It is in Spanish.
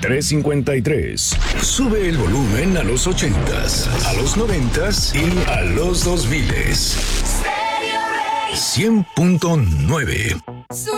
353. Sube el volumen a los 80s, a los 90s y a los 2000s. 100.9.